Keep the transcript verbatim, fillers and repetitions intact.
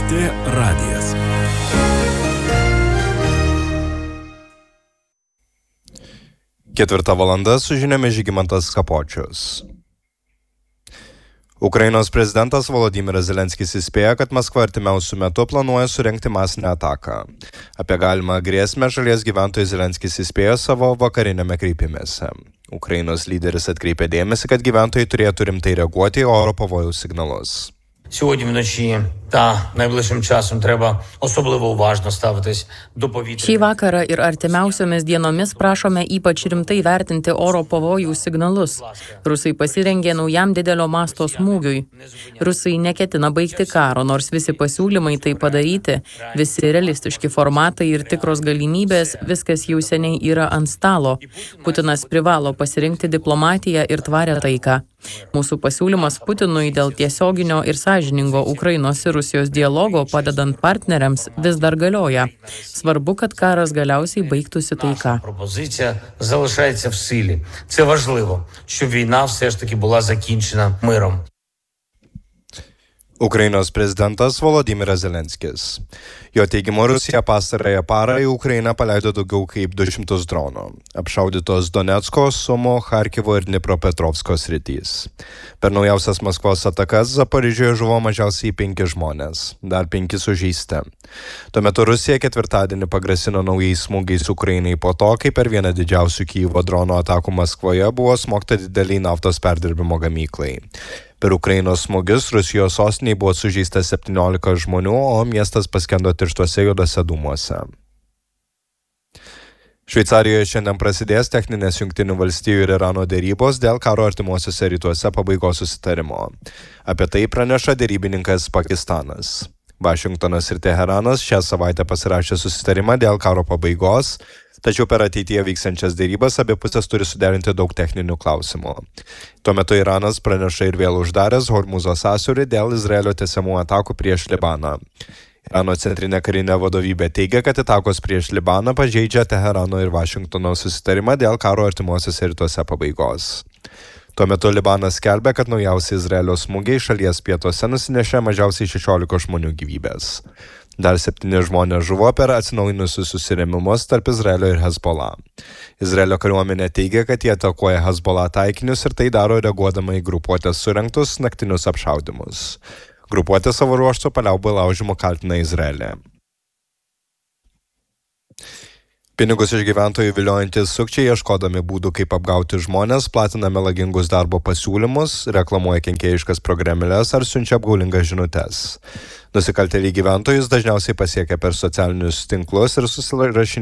T radijas. Ketvirta valanda su žiniomis Žygimantas Kapočius. Ukrainos prezidentas Volodymyras Zelenskis įspėja, kad Maskva artimiausiu metu planuoja surengti masinę ataką. Apie galimą grėsmę šalies gyventojai Zelenskis įspėjo savo vakarinėme kreipimėse. Ukrainos lyderis atkreipė dėmesį, kad gyventojai turėtų rimtai reaguoti į oro pavojaus signalus. Сьогодні вночі та найближчим часом треба особливо уважно ставитись до повітря. Šį vakarą ir artimiausiomis dienomis prašome ypač rimtai vertinti oro pavojų signalus. Rusai pasirengė naujam didelio masto smūgiui. Rusai neketina baigti karo, nors visi pasiūlymai tai padaryti, visi realistiški formatai ir tikros galimybės, viskas jau seniai yra ant stalo. Putinas privalo pasirinkti diplomatiją ir tvarę taiką. Mūsų pasiūlymas Putinui dėl tiesioginio ir sąžiningo Ukrainos ir Rusijos dialogo padedant partneriams vis dar galioja. Svarbu, kad karas galiausiai baigtųsi taika. Пропозиція залишається в силі. Це важливо, щоб війна все ж таки була закінчена миром. Ukrainos prezidentas Volodymyras Zelenskis. Jo teigimu, Rusija pastarąją parą į Ukrainą paleido daugiau kaip du šimtus dronų. Apšaudytos Donecko, Sumo, Charkivo ir Dnipropetrovsko sritys. Per naujausias Maskvos atakas Zaporižėje žuvo mažiausiai penki žmonės, dar penki sužeisti. Tuo metu Rusija ketvirtadienį pagrasino naujais smūgiais Ukrainai po to, kai per vieną didžiausių Kijevo dronų atakų Maskvoje buvo smogta dideliai naftos perdirbimo gamyklai. Per Ukrainos smūgius Rusijos sostinėje buvo sužeista septyniolika žmonių, o miestas paskendo tirštuose juodose dūmuose. Šveicarijoje šiandien prasidės techninės Jungtinių valstijų ir Irano derybos dėl karo artimuosiuose rytuose pabaigos susitarimo. Apie tai praneša derybininkas Pakistanas. Vašingtonas ir Teheranas šią savaitę pasirašė susitarimą dėl karo pabaigos, tačiau per ateityje vyksiančias derybas abi pusės turi suderinti daug techninių klausimų. Tuo metu Iranas praneša ir vėl uždaręs Hormuzo sąsiaurį dėl Izraelio tęsiamų atakų prieš Libaną. Irano centrinė karinė vadovybė teigia, kad atakos prieš Libaną pažeidžia Teherano ir Vašingtono susitarimą dėl karo artimuosiuose rytuose pabaigos. Tuo metu Libanas skelbia, kad naujausi Izraelio smūgiai šalies pietuose nusinešė mažiausiai šešiolika žmonių gyvybės. Dar septyni žmonės žuvo per atsinaujinusius susirėmimus tarp Izraelio ir Hezbollah. Izraelio kariuomenė teigia, kad jie atakuoja Hezbollah taikinius ir tai daro reaguodama į grupuotės surengtus naktinius apšaudymus. Grupuotė savo ruožtu paliaubų laužimo kaltina Izraelį. Pinigus iš gyventojų viliojantis sukčiai, ieškodami būdų, kaip apgauti žmonės, platina melagingus darbo pasiūlymus, reklamuoja kenkėjiškas programėles ar siunčia apgaulingas žinutes. Nusikaltėliai gyventojus dažniausiai pasiekia per socialinius tinklus ir susirašinėja